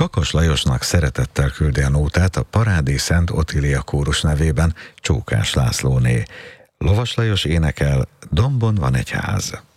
Kakas Lajosnak szeretettel küldi a nótát a Parádi Szent Otília kórus nevében Csókás Lászlóné. Lovas Lajos énekel: Dombon van egy ház.